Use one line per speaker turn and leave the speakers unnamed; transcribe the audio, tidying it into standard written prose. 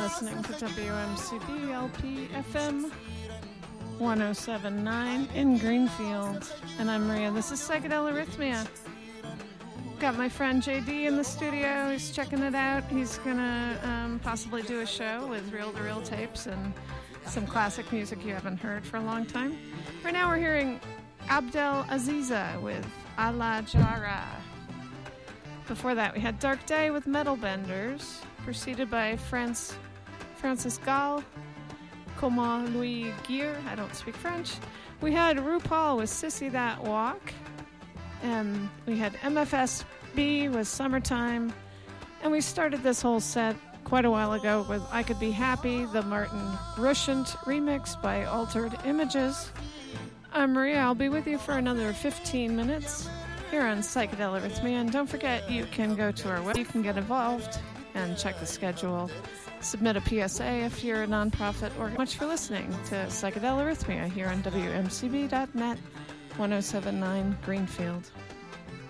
listening to WMCB LP FM 107.9 in Greenfield. And I'm Maria. This is Psychedelic Arrhythmia. Got my friend JD in the studio. He's checking it out. He's going to possibly do a show with reel-to-reel tapes and some classic music you haven't heard for a long time. Right now we're hearing Abdel Aziza with Ala Jara. Before that we had Dark Day with Metal Benders, preceded by Francis Gall, Comment Louis Gear, I don't speak French. We had RuPaul with Sissy That Walk, and we had MFSB with Summertime, and we started this whole set quite a while ago with I Could Be Happy, the Martin Rushent remix by Altered Images. I'm Maria. I'll be with you for another 15 minutes here on Psychedelic Arrhythmia, and don't forget you can go to our website, you can get involved and check the schedule, submit a PSA if you're a nonprofit organization. Much for listening to Psychedelic Arrhythmia here on WMCB.net 107.9 Greenfield.